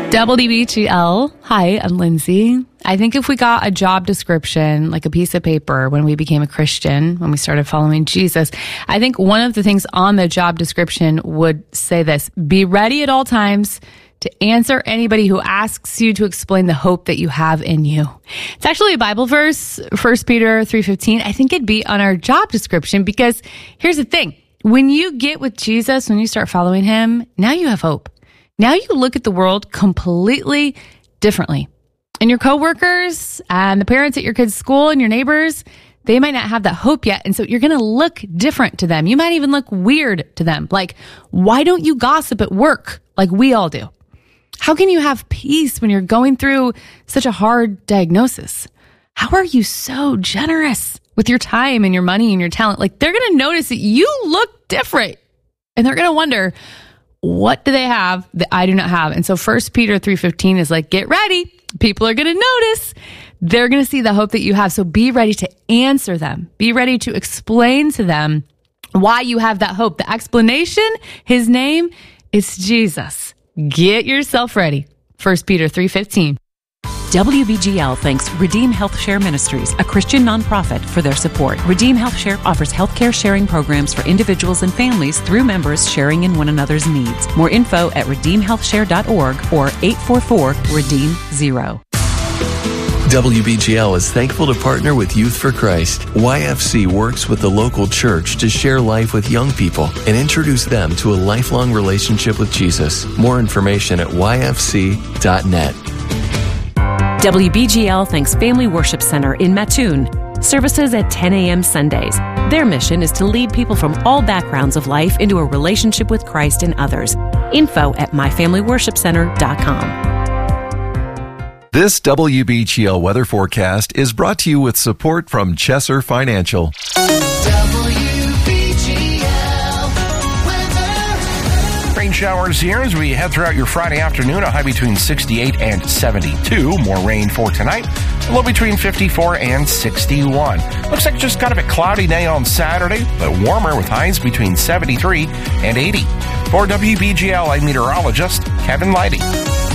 WBGL. Hi, I'm Lindsay. I think if we got a job description, like a piece of paper when we became a Christian, when we started following Jesus, I think one of the things on the job description would say this: be ready at all times to answer anybody who asks you to explain the hope that you have in you. It's actually a Bible verse, 1 Peter 3:15. I think it'd be on our job description because here's the thing. When you get with Jesus, when you start following him, now you have hope. Now you look at the world completely differently. And your coworkers and the parents at your kids' school and your neighbors, they might not have that hope yet. And so you're going to look different to them. You might even look weird to them. Like, why don't you gossip at work like we all do? How can you have peace when you're going through such a hard diagnosis? How are you so generous with your time and your money and your talent? Like, they're going to notice that you look different and they're going to wonder, what do they have that I do not have? And so 1 Peter 3:15 is like, get ready. People are going to notice. They're going to see the hope that you have. So be ready to answer them. Be ready to explain to them why you have that hope. The explanation, his name, is Jesus. Get yourself ready. 1 Peter 3:15. WBGL thanks Redeem Health Share Ministries, a Christian nonprofit, for their support. Redeem Health Share offers healthcare sharing programs for individuals and families through members sharing in one another's needs. More info at redeemhealthshare.org or 844-REDEEM-0. WBGL is thankful to partner with Youth for Christ. YFC works with the local church to share life with young people and introduce them to a lifelong relationship with Jesus. More information at yfc.net. WBGL thanks Family Worship Center in Mattoon. Services at 10 a.m. Sundays. Their mission is to lead people from all backgrounds of life into a relationship with Christ and others. Info at myfamilyworshipcenter.com. This WBGL weather forecast is brought to you with support from Chesser Financial. Rain showers here as we head throughout your Friday afternoon, a high between 68 and 72. More rain for tonight, a low between 54 and 61. Looks like just kind of a cloudy day on Saturday, but warmer with highs between 73 and 80. For WBGL, I'm meteorologist Kevin Leidy.